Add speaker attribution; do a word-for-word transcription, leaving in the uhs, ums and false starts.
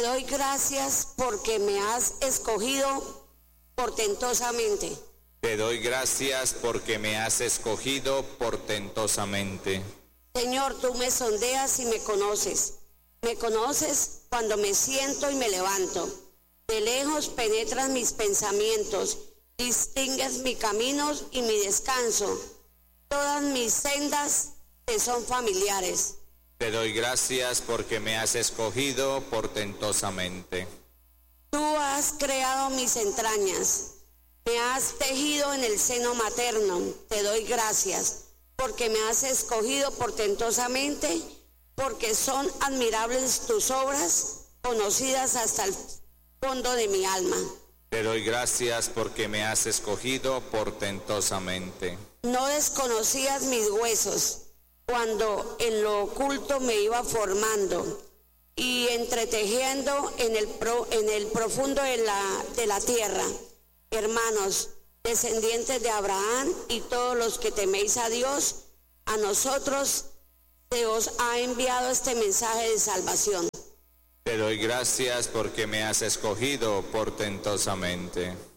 Speaker 1: Te doy gracias porque me has escogido portentosamente.
Speaker 2: Te doy gracias porque me has escogido portentosamente.
Speaker 1: Señor, tú me sondeas y me conoces. Me conoces cuando me siento y me levanto. De lejos penetras mis pensamientos, distingues mis caminos y mi descanso. Todas mis sendas te son familiares.
Speaker 2: Te doy gracias porque me has escogido portentosamente.
Speaker 1: Tú has creado mis entrañas, me has tejido en el seno materno. Te doy gracias porque me has escogido portentosamente, porque son admirables tus obras, conocidas hasta el fondo de mi alma.
Speaker 2: Te doy gracias porque me has escogido portentosamente.
Speaker 1: No desconocías mis huesos cuando en lo oculto me iba formando y entretejiendo en el, pro, en el profundo de la, de la tierra. Hermanos, descendientes de Abraham y todos los que teméis a Dios, a nosotros se os ha enviado este mensaje de salvación.
Speaker 2: Te doy gracias porque me has escogido portentosamente.